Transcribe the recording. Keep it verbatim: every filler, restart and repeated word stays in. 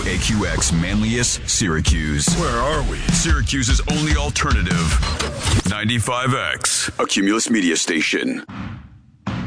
A Q X Manlius, Syracuse. Where are we? Syracuse's only alternative. ninety-five X, a Cumulus media station.